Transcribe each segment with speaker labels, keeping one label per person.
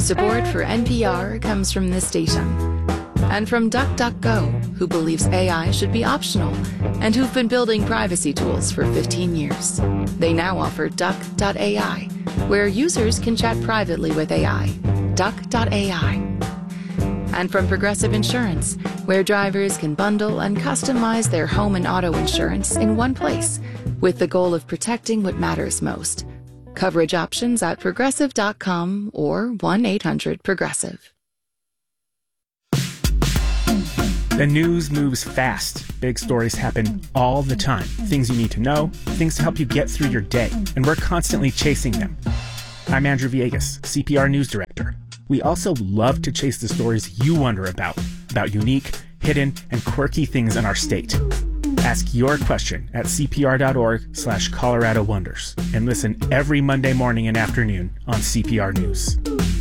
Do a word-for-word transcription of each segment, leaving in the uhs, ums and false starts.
Speaker 1: Support for N P R comes from this station. And from DuckDuckGo, who believes A I should be optional and who've been building privacy tools for fifteen years. They now offer Duck dot A I, where users can chat privately with A I. Duck dot A I. And from Progressive Insurance, where drivers can bundle and customize their home and auto insurance in one place, with the goal of protecting what matters most. Coverage options at progressive dot com or one eight hundred progressive.
Speaker 2: The news moves fast. Big stories happen all the time. Things you need to know, things to help you get through your day, and we're constantly chasing them. I'm Andrew Villegas, C P R News Director. We also love to chase the stories you wonder about, about unique, hidden, and quirky things in our state. Ask your question at c p r dot org slash Colorado Wonders and listen every Monday morning and afternoon on C P R News.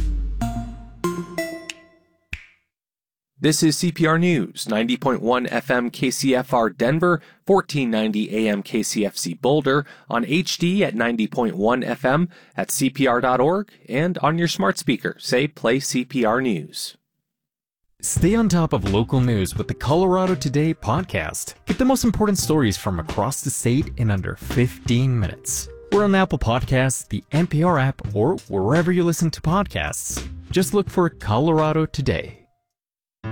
Speaker 3: This is C P R News, ninety point one F M K C F R Denver, fourteen ninety A M K C F C Boulder, on H D at ninety point one F M, at C P R dot org, and on your smart speaker. Say, play C P R News.
Speaker 4: Stay on top of local news with the Colorado Today podcast. Get the most important stories from across the state in under fifteen minutes. We're on Apple Podcasts, the N P R app, or wherever you listen to podcasts. Just look for Colorado Today.